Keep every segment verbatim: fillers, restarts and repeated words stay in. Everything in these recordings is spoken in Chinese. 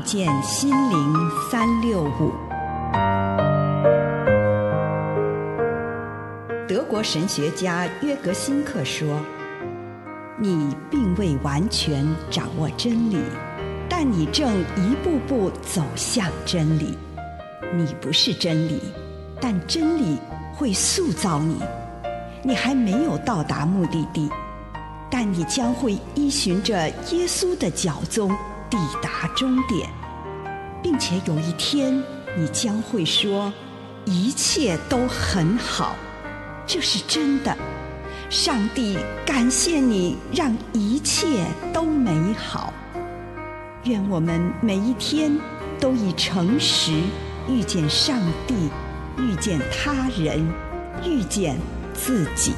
见心灵三六五。德国神学家约格辛克说，你并未完全掌握真理，但你正一步步走向真理。你不是真理，但真理会塑造你。你还没有到达目的地，但你将会依循着耶稣的脚踪抵达终点，并且有一天你将会说，一切都很好。这是真的。上帝感谢你，让一切都美好。愿我们每一天都以诚实遇见上帝，遇见他人，遇见自己。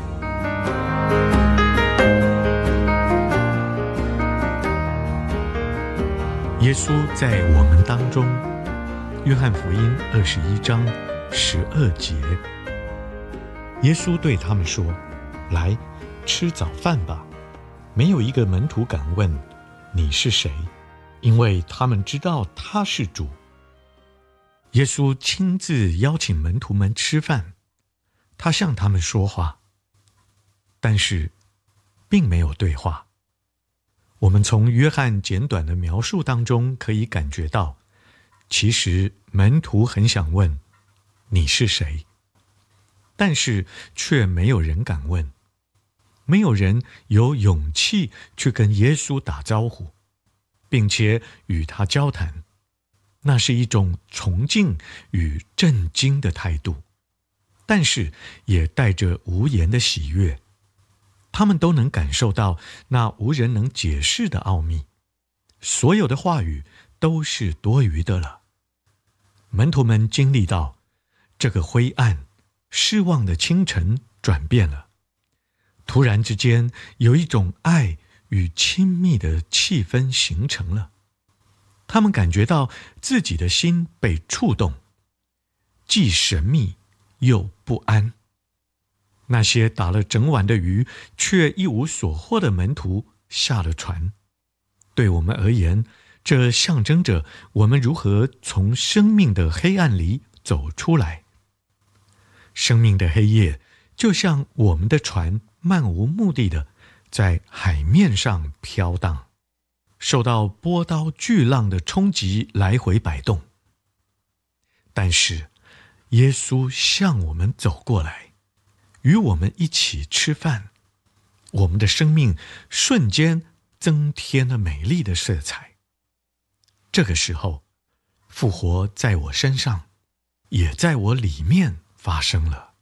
耶稣在我们当中，约翰福音二十一章十二节，耶稣对他们说，来，吃早饭吧。没有一个门徒敢问，你是谁？因为他们知道他是主。耶稣亲自邀请门徒们吃饭，他向他们说话，但是并没有对话。我们从约翰简短的描述当中可以感觉到，其实门徒很想问，你是谁？但是却没有人敢问，没有人有勇气去跟耶稣打招呼，并且与他交谈。那是一种崇敬与震惊的态度，但是也带着无言的喜悦。他们都能感受到那无人能解释的奥秘，所有的话语都是多余的了。门徒们经历到这个灰暗失望的清晨转变了，突然之间有一种爱与亲密的气氛形成了。他们感觉到自己的心被触动，既神秘又不安。那些打了整晚的鱼却一无所获的门徒下了船。对我们而言，这象征着我们如何从生命的黑暗里走出来。生命的黑夜就像我们的船漫无目的的在海面上飘荡，受到波涛巨浪的冲击来回摆动。但是耶稣向我们走过来，与我们一起吃饭，我们的生命瞬间增添了美丽的色彩。这个时候，复活在我身上，也在我里面发生了。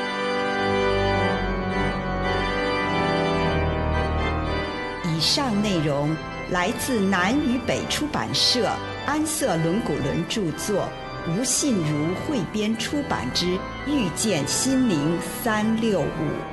以上内容来自南与北出版社安瑟伦古伦著作，吴信如汇编出版之《遇见心灵三六五》。